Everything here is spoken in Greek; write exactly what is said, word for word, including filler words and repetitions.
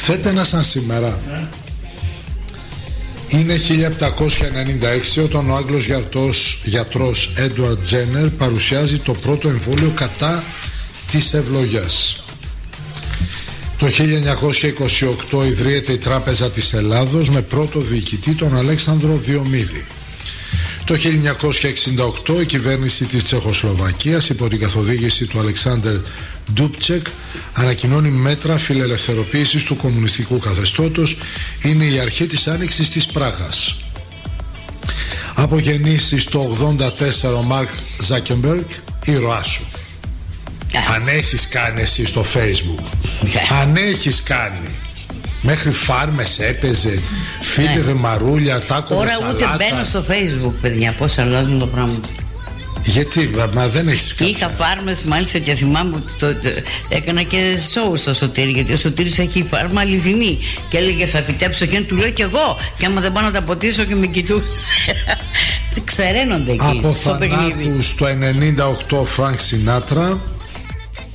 Θέτενα σαν σήμερα. Είναι χίλια επτακόσια ενενήντα έξι όταν ο Άγγλος γιατρός, γιατρός Έντουαρντ Τζένερ παρουσιάζει το πρώτο εμβόλιο κατά της ευλογιάς. Το χίλια εννιακόσια είκοσι οκτώ ιδρύεται η Τράπεζα της Ελλάδος με πρώτο διοικητή τον Αλέξανδρο Διομήδη. Το χίλια εννιακόσια εξήντα οκτώ η κυβέρνηση της Τσεχοσλοβακίας υπό την καθοδήγηση του Αλεξάντερ Ντούπτσεκ ανακοινώνει μέτρα φιλελευθεροποίησης του κομμουνιστικού καθεστώτος. Είναι η αρχή της άνοιξης της Πράγας. Απογεννήσει το ογδόντα τέσσερα ο Μάρκ Ζάκεμπεργκ, ήρωά σου. Αν έχεις κάνει εσύ στο Facebook, αν έχεις κάνει. Μέχρι φάρμες έπαιζε, φύτευε ναι. μαρούλια, τάκοβε σαλάτα. Τώρα ούτε μπαίνω στο Facebook, παιδιά, πώς αλλάζουν τα πράγματα. Γιατί, μα δεν έχεις κάποιο. Είχα φάρμες μάλιστα και θυμάμαι ότι το, το, έκανα και σοου στα Σωτήρη, γιατί ο Σωτήρης έχει φάρμα αληθινή και έλεγε θα φυτέψω και του λέω κι εγώ και άμα δεν πάω να τα ποτίσω και με κοιτούσε. Ξεραίνονται εκεί από στο παιχνίδι. θανάτου στο ενενήντα οκτώ Φρανκ Σινάτρα.